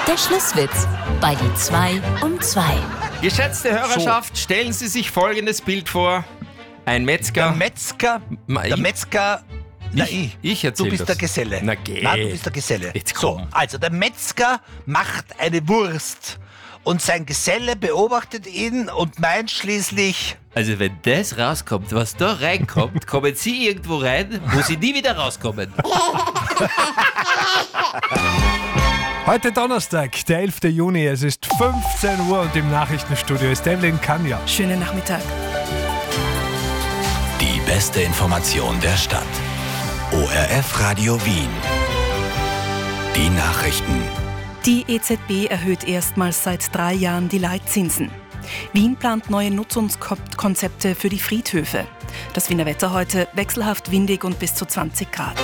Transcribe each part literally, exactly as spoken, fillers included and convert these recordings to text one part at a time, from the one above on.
Der Schlusswitz bei die zwei um zwei. Geschätzte Hörerschaft, stellen Sie sich folgendes Bild vor. Ein Metzger. Der Metzger, Ma- der ich- Metzger, na Ich- ich, ich erzähl du bist das. der Geselle. Na geh. Nein, du bist der Geselle. Jetzt so, komm. also der Metzger macht eine Wurst und sein Geselle beobachtet ihn und meint schließlich, Also wenn das rauskommt, was da reinkommt, kommen Sie irgendwo rein, wo Sie nie wieder rauskommen. Heute Donnerstag, der elften Juni, es ist fünfzehn Uhr und im Nachrichtenstudio ist Evelyn Kanja. Schönen Nachmittag. Die beste Information der Stadt. O R F Radio Wien. Die Nachrichten. Die E Z B erhöht erstmals seit drei Jahren die Leitzinsen. Wien plant neue Nutzungskonzepte für die Friedhöfe. Das Wiener Wetter heute wechselhaft windig und bis zu zwanzig Grad.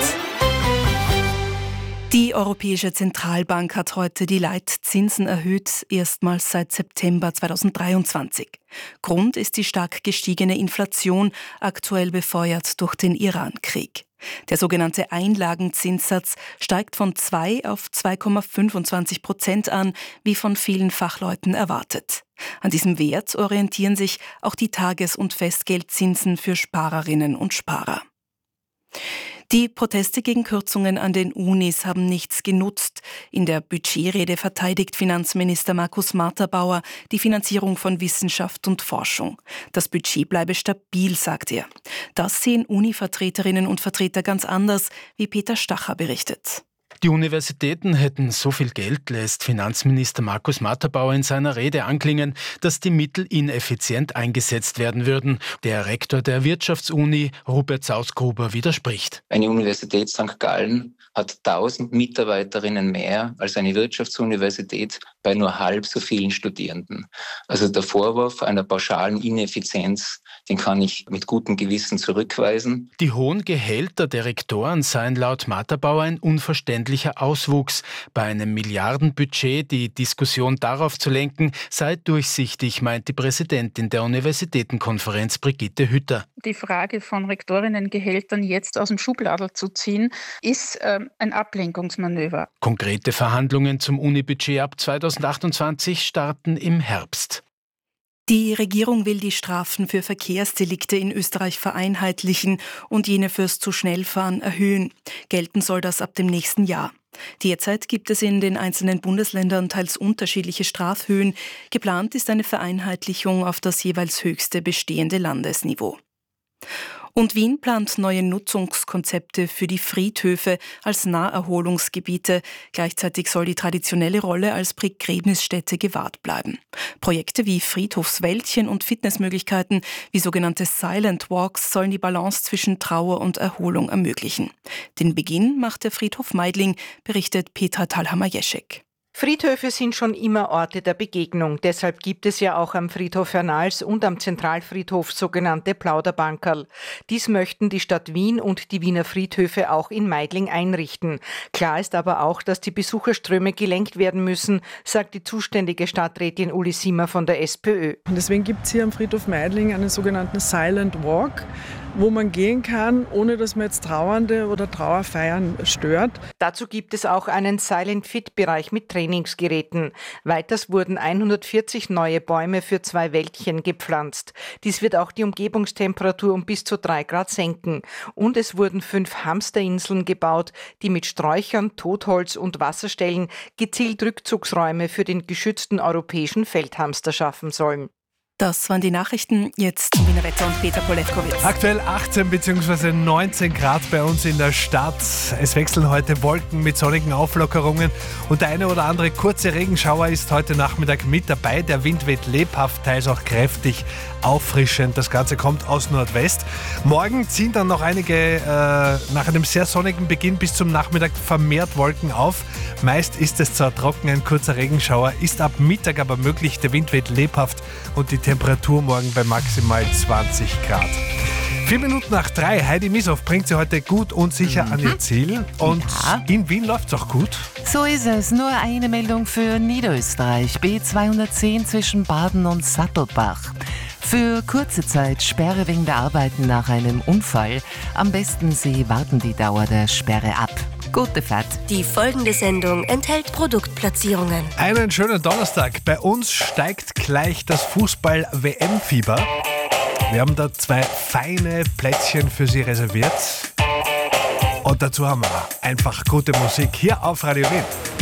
Die Europäische Zentralbank hat heute die Leitzinsen erhöht, erstmals seit September zweitausenddreiundzwanzig. Grund ist die stark gestiegene Inflation, aktuell befeuert durch den Iran-Krieg. Der sogenannte Einlagenzinssatz steigt von zwei auf zwei Komma fünfundzwanzig Prozent an, wie von vielen Fachleuten erwartet. An diesem Wert orientieren sich auch die Tages- und Festgeldzinsen für Sparerinnen und Sparer. Die Proteste gegen Kürzungen an den Unis haben nichts genutzt. In der Budgetrede verteidigt Finanzminister Markus Marterbauer die Finanzierung von Wissenschaft und Forschung. Das Budget bleibe stabil, sagt er. Das sehen Uni-Vertreterinnen und Vertreter ganz anders, wie Peter Stacher berichtet. Die Universitäten hätten so viel Geld, lässt Finanzminister Markus Marterbauer in seiner Rede anklingen, dass die Mittel ineffizient eingesetzt werden würden. Der Rektor der Wirtschaftsuni, Robert Sausgruber, widerspricht. Eine Universität Sankt Gallen hat tausend Mitarbeiterinnen mehr als eine Wirtschaftsuniversität bei nur halb so vielen Studierenden. Also der Vorwurf einer pauschalen Ineffizienz, den kann ich mit gutem Gewissen zurückweisen. Die hohen Gehälter der Rektoren seien laut Marterbauer ein unverständlicher Auswuchs. Bei einem Milliardenbudget die Diskussion darauf zu lenken, sei durchsichtig, meint die Präsidentin der Universitätenkonferenz Brigitte Hütter. Die Frage von Rektorinnengehältern jetzt aus dem Schubladel zu ziehen, ist äh, ein Ablenkungsmanöver. Konkrete Verhandlungen zum Unibudget ab zweitausendachtundzwanzig starten im Herbst. Die Regierung will die Strafen für Verkehrsdelikte in Österreich vereinheitlichen und jene fürs Zu-Schnell-Fahren erhöhen. Gelten soll das ab dem nächsten Jahr. Derzeit gibt es in den einzelnen Bundesländern teils unterschiedliche Strafhöhen. Geplant ist eine Vereinheitlichung auf das jeweils höchste bestehende Landesniveau. Und Wien plant neue Nutzungskonzepte für die Friedhöfe als Naherholungsgebiete. Gleichzeitig soll die traditionelle Rolle als Begräbnisstätte gewahrt bleiben. Projekte wie Friedhofswäldchen und Fitnessmöglichkeiten wie sogenannte Silent Walks sollen die Balance zwischen Trauer und Erholung ermöglichen. Den Beginn macht der Friedhof Meidling, berichtet Petra Thalhammer-Jeschek. Friedhöfe sind schon immer Orte der Begegnung. Deshalb gibt es ja auch am Friedhof Hernals und am Zentralfriedhof sogenannte Plauderbankerl. Dies möchten die Stadt Wien und die Wiener Friedhöfe auch in Meidling einrichten. Klar ist aber auch, dass die Besucherströme gelenkt werden müssen, sagt die zuständige Stadträtin Uli Simmer von der SPÖ. Und deswegen gibt es hier am Friedhof Meidling einen sogenannten Silent Walk, wo man gehen kann, ohne dass man jetzt Trauernde oder Trauerfeiern stört. Dazu gibt es auch einen Silent-Fit-Bereich mit Trainingsgeräten. Weiters wurden hundertvierzig neue Bäume für zwei Wäldchen gepflanzt. Dies wird auch die Umgebungstemperatur um bis zu drei Grad senken. Und es wurden fünf Hamsterinseln gebaut, die mit Sträuchern, Totholz und Wasserstellen gezielt Rückzugsräume für den geschützten europäischen Feldhamster schaffen sollen. Das waren die Nachrichten. Jetzt zum Wiener Wetter und Peter Polewkowitz. Aktuell achtzehn bzw. neunzehn Grad bei uns in der Stadt. Es wechseln heute Wolken mit sonnigen Auflockerungen und der eine oder andere kurze Regenschauer ist heute Nachmittag mit dabei. Der Wind weht lebhaft, teils auch kräftig auffrischend. Das Ganze kommt aus Nordwest. Morgen ziehen dann noch einige äh, nach einem sehr sonnigen Beginn bis zum Nachmittag vermehrt Wolken auf. Meist ist es zwar trocken, ein kurzer Regenschauer ist ab Mittag aber möglich. Der Wind weht lebhaft und die Temperatur morgen bei maximal zwanzig Grad. Vier Minuten nach drei. Heidi Misow bringt sie heute gut und sicher mhm. an ihr Ziel. Und ja. in Wien läuft es auch gut. So ist es. Nur eine Meldung für Niederösterreich. B zweihundertzehn zwischen Baden und Sattelbach. Für kurze Zeit Sperre wegen der Arbeiten nach einem Unfall. Am besten Sie warten die Dauer der Sperre ab. Gute Fahrt. Die folgende Sendung enthält Produktplatzierungen. Einen schönen Donnerstag. Bei uns steigt gleich das Fußball-W M-Fieber. Wir haben da zwei feine Plätzchen für Sie reserviert. Und dazu haben wir einfach gute Musik hier auf Radio Wien.